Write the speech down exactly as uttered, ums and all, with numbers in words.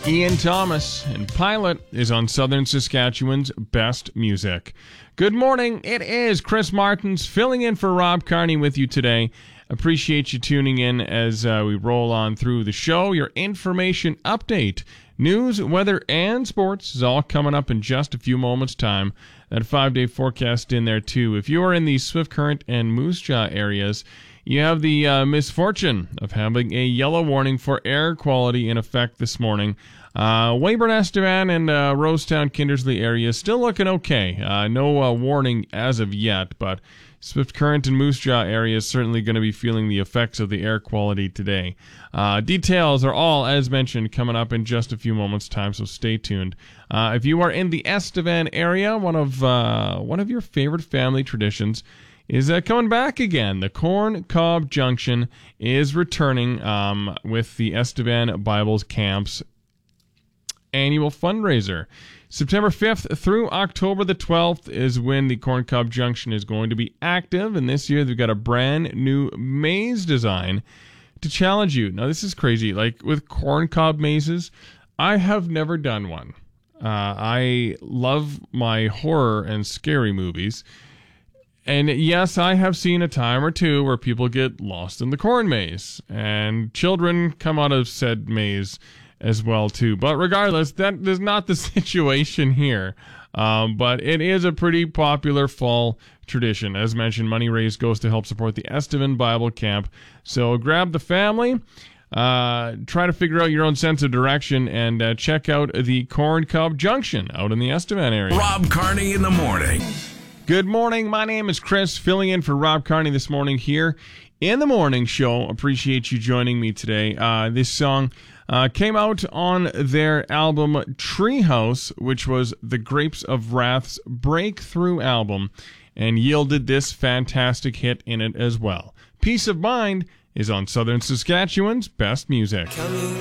Ian Thomas and Pilot is on Southern Saskatchewan's Best Music. Good morning. It is Chris Martins filling in for Rob Carney with you today. Appreciate you tuning in as uh, we roll on through the show. Your information update, news, weather, and sports is all coming up in just a few moments' time. That five-day forecast in there, too. If you are in the Swift Current and Moose Jaw areas, you have the uh, misfortune of having a yellow warning for air quality in effect this morning. Uh, Weyburn, Estevan, and uh, Rosetown, Kindersley area still looking okay. Uh, no uh, warning as of yet, but Swift Current and Moose Jaw area is certainly going to be feeling the effects of the air quality today. Uh, details are all, as mentioned, coming up in just a few moments' time, so stay tuned. Uh, if you are in the Estevan area, one of uh, one of your favorite family traditions is uh, coming back again. The Corn Cob Junction is returning um, with the Estevan Bibles Camp's annual fundraiser. September fifth through October the twelfth is when the Corn Cob Junction is going to be active, and this year they've got a brand new maze design to challenge you. Now, this is crazy. Like, with corn cob mazes, I have never done one. Uh, I love my horror and scary movies, and yes, I have seen a time or two where people get lost in the corn maze, and children come out of said maze as well, too. But regardless, that is not the situation here. Um, but it is a pretty popular fall tradition. As mentioned, money raised goes to help support the Estevan Bible Camp. So grab the family, uh, try to figure out your own sense of direction, and uh, check out the Corn Cob Junction out in the Estevan area. Rob Carney in the morning. Good morning. My name is Chris, filling in for Rob Carney this morning here in the morning show. Appreciate you joining me today. Uh, this song uh, came out on their album Treehouse, which was the Grapes of Wrath's breakthrough album, and yielded this fantastic hit in it as well. Peace of Mind is on Southern Saskatchewan's Best Music. Coming